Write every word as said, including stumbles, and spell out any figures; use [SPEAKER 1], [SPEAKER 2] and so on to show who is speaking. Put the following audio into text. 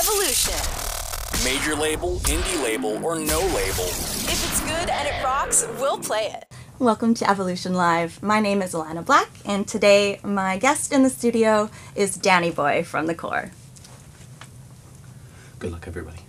[SPEAKER 1] Evolution.
[SPEAKER 2] Major label, indie label, or no label.
[SPEAKER 1] If it's good and it rocks, we'll play it.
[SPEAKER 3] Welcome to Evolution Live. My name is Alana Black, and today my guest in the studio is Danny Boy from The Core.
[SPEAKER 4] Good luck, everybody.